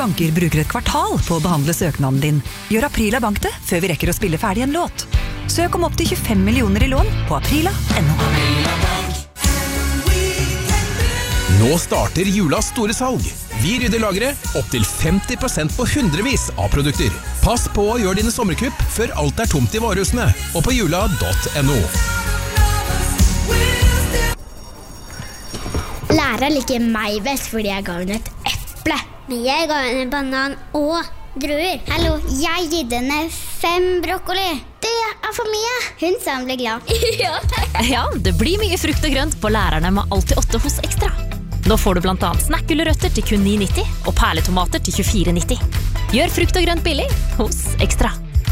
banker bruker et kvartal på å behandle søknaden din. Gjør Aprila Bank det, før vi rekker å spille ferdig en låt. Søk om opp til 25 millioner i lån på aprila.no. Nå starter julas store salg. Vi rydder lageret opp til 50% på hundrevis av produkter. Pass på å gjøre dine sommerkupp før alt er tomt i varehusene, og på jula.no. Læreren liker meg best fordi jeg ga henne et eple. Men jeg ga henne banan og druer. Hallo, jeg gitt henne 5 brokkoli. Det er for mye. Hun sa hun ble glad. Ja, takk. Ja, det blir mye frukt og grønt på lærerne med alltid 8 hos Ekstra. Nå får du blant annet snakkgulrøtter til kun 9,90 og perletomater til 24,90. Gjør frukt og grønt billig hos Ekstra.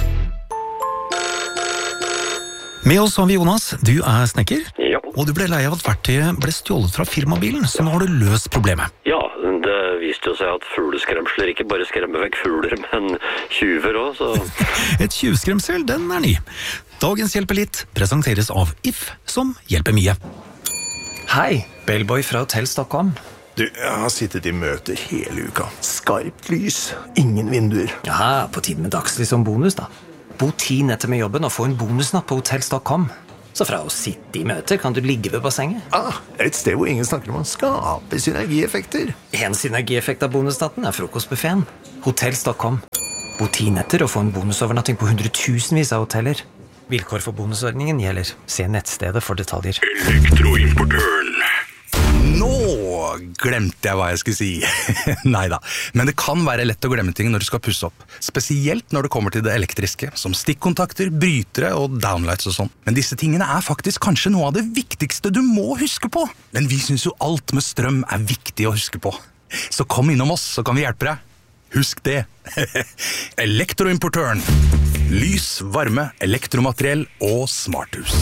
Med oss har vi Jonas, du er snekker, Ja. og du ble lei av at verktøyet ble stjålet fra firmabilen, så nå har du løst problemet. Ja, det viste jo seg at fugleskremsler ikke bare skremmer vekk fugler, men tjuver også, så... Et tjuvskremsel, den er ny. Dagens Hjelper litt presenteres av If, som hjelper mye. Hei, Bellboy fra Hotell Stockholm. Du, jeg har sittet i møter hele uka. Skarpt lys, ingen vinduer. Ja, på tiden med dagslys som bonus da. Bo 10 netter med jobben og få en bonusnatt på Hotell Stockholm. Så fra å sitte i møter kan du ligge ved bassenget. Et sted hvor ingen snakker om å skape synergieffekter. En synergieffekt av bonusnatten er frokostbuffeten. Hotell Stockholm. Bo 10 netter og få en bonusovernatting på 100.000vis av hoteller. Vilkår for bonusordningen gjelder. Se nettstedet for detaljer. Elektroimportøren. Nå glemte jeg hva jeg skulle si. Neida, men det kan være lett å glemme ting når du skal pusse opp. Spesielt når det kommer til det elektriske, som stikkontakter, brytere og downlights og sånn. Men disse tingene er faktisk kanskje noe av det viktigste du må huske på. Men vi synes jo alt med strøm er viktig å huske på. Så kom innom oss, så kan vi hjelpe deg. Husk det. Elektroimportøren. Lys, varme, elektromateriell og smarthus.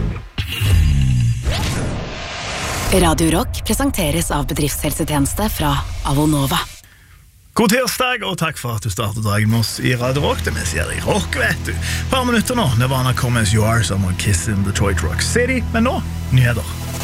Radio Rock presenteres av bedriftshelsetjeneste fra Avonova. God tirsdag, og takk for at du startet dagen med oss i Radio Rock. Det mest gjør i rock, vet du. Par minutter nå, Nirvana kommer as you are, som å Kiss in Detroit Rock City. Men nå, nyheter.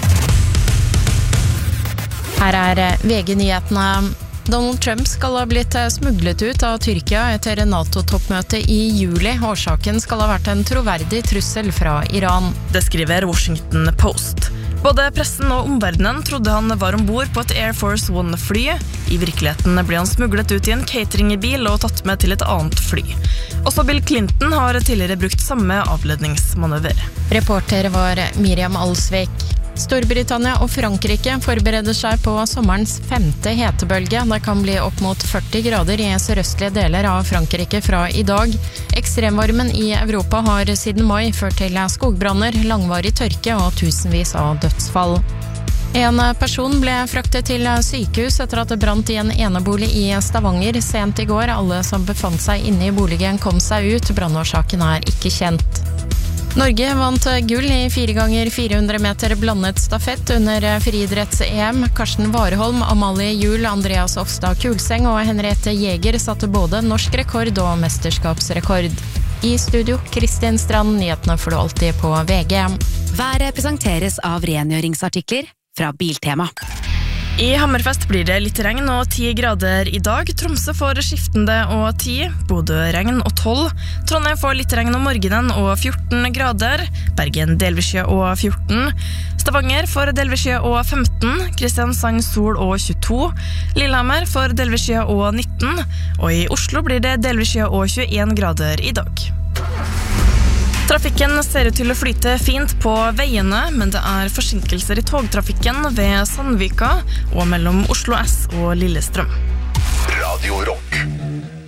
Her er VG-nyhetene. Donald Trump skal ha blitt smuglet ut av Tyrkia etter NATO-toppmøte i juli. Årsaken skal ha vært en troverdig trussel fra Iran. Det skriver Washington Post. Både pressen og omverdenen trodde han var ombord på et Air Force One-fly. I virkeligheten ble han smuglet ut i en cateringbil og tatt med til et annet fly. Også Bill Clinton har tidligere brukt samme avledningsmanøver. Reporter var Miriam Alsvik. Storbritannia og Frankrike forbereder seg på sommerens 5. hetebølge. Det kan bli opp mot 40 grader i sørøstlige deler av Frankrike fra i dag. Ekstremvarmen i Europa har siden mai ført til skogbranner, langvarig tørke og tusenvis av dødsfall. En person ble fraktet til sykehus etter at det brant i en enebolig i Stavanger sent i går. Alle som befant seg inne i boligen kom seg ut. Brannårsaken er ikke kjent. Norge vant gull i 4x400 meter blandet stafett under friidretts-EM. Karsten Warholm, Amalie Juel, Andreas Ofstad Kulseng og Henriette Jäger satte både norsk rekord og mesterskapsrekord. I studio, Kristin Strand, nyhetene får du alltid på VG. Været presenteres av rengjøringsartikler fra Biltema. I Hammerfest blir det litt regn og 10 grader i dag. Tromsø får skiftende og 10, Bodø regn og 12. Trondheim får litt regn om morgenen og 14 grader. Bergen delvis skya og 14. Stavanger får delvis skya og 15. Kristiansand sol og 22. Lillehammer får delvis skya og 19. Og i Oslo blir det delvis skya og 21 grader i dag. Trafikken ser ut til å flyte fint på veiene, men det er forsinkelser i togtrafikken ved Sandvika og mellom Oslo S og Lillestrøm. Radio Rock.